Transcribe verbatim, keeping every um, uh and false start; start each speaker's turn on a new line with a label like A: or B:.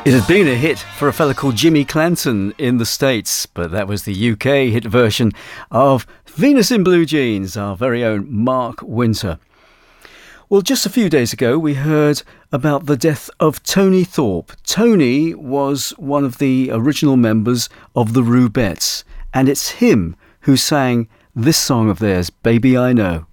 A: It had been a hit for a fella called Jimmy Clanton in the States, but that was the U K hit version of Venus in Blue Jeans, our very own Mark Winter. Well, just a few days ago, we heard about the death of Tony Thorpe. Tony was one of the original members of the Rubettes, and it's him who sang this song of theirs, Baby I Know.